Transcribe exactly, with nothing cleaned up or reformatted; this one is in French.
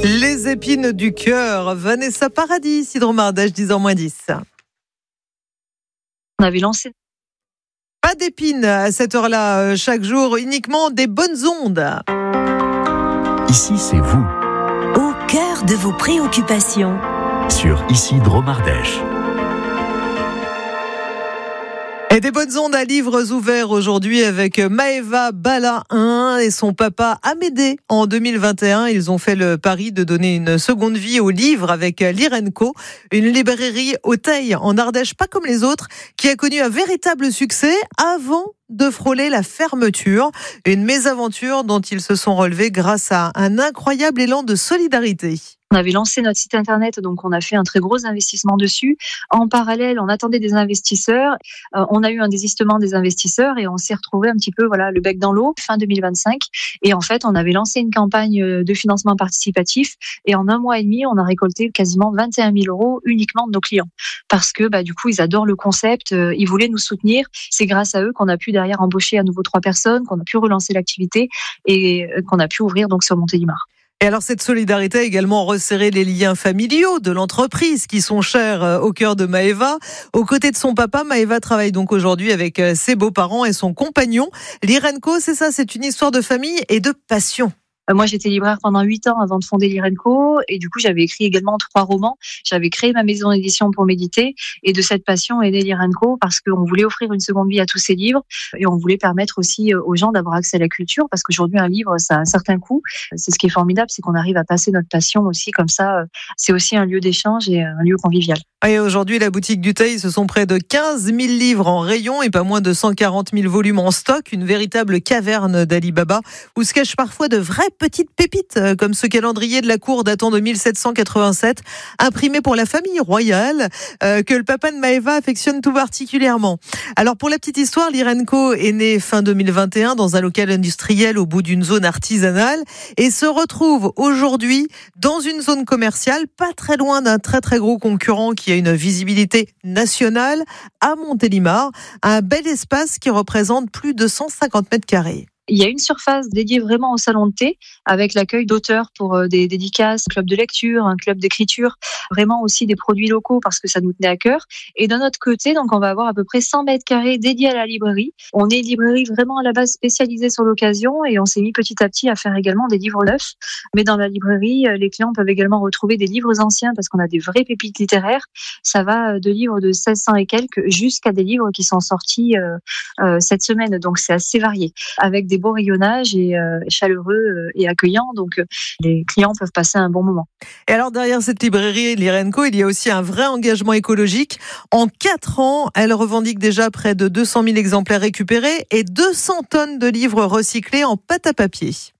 Les épines du cœur, Vanessa Paradis, Cidre Mardèche, dix heures moins dix. On avait lancé. Pas d'épines à cette heure-là, chaque jour, uniquement des bonnes ondes. Ici, c'est vous, au cœur de vos préoccupations. sur Isidro Mardèche. Et des bonnes ondes à livres ouverts aujourd'hui avec Maëva Balain et son papa Amédée. En deux mille vingt et un, ils ont fait le pari de donner une seconde vie aux livres avec Lirenco, une librairie au Teil en Ardèche, pas comme les autres, qui a connu un véritable succès avant de frôler la fermeture. Une mésaventure dont ils se sont relevés grâce à un incroyable élan de solidarité. On avait lancé notre site internet, donc on a fait un très gros investissement dessus. En parallèle, on attendait des investisseurs. Euh, on a eu un désistement des investisseurs et on s'est retrouvé un petit peu, voilà, le bec dans l'eau, fin deux mille vingt-cinq. Et en fait, on avait lancé une campagne de financement participatif et en un mois et demi, on a récolté quasiment vingt et un mille euros uniquement de nos clients. Parce que, bah, du coup, ils adorent le concept, euh, ils voulaient nous soutenir. C'est grâce à eux qu'on a pu derrière embaucher à nouveau trois personnes, qu'on a pu relancer l'activité et euh, qu'on a pu ouvrir donc sur Montélimar. Et alors cette solidarité a également resserré les liens familiaux de l'entreprise qui sont chers au cœur de Maëva. Aux côtés de son papa, Maëva travaille donc aujourd'hui avec ses beaux-parents et son compagnon. Lirenco, c'est ça, c'est une histoire de famille et de passion. Moi, j'étais libraire pendant huit ans avant de fonder Lirenco et du coup, j'avais écrit également trois romans. J'avais créé ma maison d'édition pour méditer et de cette passion est né Lirenco parce qu'on voulait offrir une seconde vie à tous ces livres et on voulait permettre aussi aux gens d'avoir accès à la culture parce qu'aujourd'hui, un livre, ça a un certain coût. C'est ce qui est formidable, c'est qu'on arrive à passer notre passion aussi comme ça. C'est aussi un lieu d'échange et un lieu convivial. Et aujourd'hui, la boutique du Teil, ce sont près de quinze mille livres en rayon et pas moins de cent quarante mille volumes en stock. Une véritable caverne d'Ali Baba où se cachent parfois de vraies petites pépites, comme ce calendrier de la cour datant de mille sept cent quatre-vingt-sept, imprimé pour la famille royale, euh, que le papa de Maëva affectionne tout particulièrement. Alors pour la petite histoire, Lirenco est né fin deux mille vingt et un dans un local industriel au bout d'une zone artisanale et se retrouve aujourd'hui dans une zone commerciale, pas très loin d'un très très gros concurrent qui a une visibilité nationale, à Montélimar, un bel espace qui représente plus de cent cinquante mètres carrés. Il y a une surface dédiée vraiment au salon de thé avec l'accueil d'auteurs pour des dédicaces, un club de lecture, un club d'écriture, vraiment aussi des produits locaux parce que ça nous tenait à cœur. Et d'un autre côté, donc on va avoir à peu près cent mètres carrés dédiés à la librairie. On est une librairie vraiment à la base spécialisée sur l'occasion et on s'est mis petit à petit à faire également des livres neufs. Mais dans la librairie, les clients peuvent également retrouver des livres anciens parce qu'on a des vraies pépites littéraires. Ça va de livres de seize cents et quelques jusqu'à des livres qui sont sortis euh, euh, cette semaine. Donc c'est assez varié. Avec des beaux rayonnages et euh, chaleureux euh, et accueillants, donc euh, les clients peuvent passer un bon moment. Et alors derrière cette librairie Lirenco, il y a aussi un vrai engagement écologique. En quatre ans, elle revendique déjà près de deux cent mille exemplaires récupérés et deux cents tonnes de livres recyclés en pâte à papier.